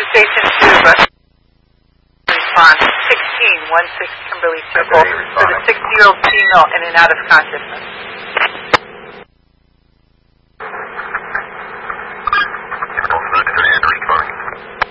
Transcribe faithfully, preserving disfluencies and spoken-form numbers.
Station two, but response sixteen one six Kimberly Circle for the sixty-year-old female in and out of consciousness.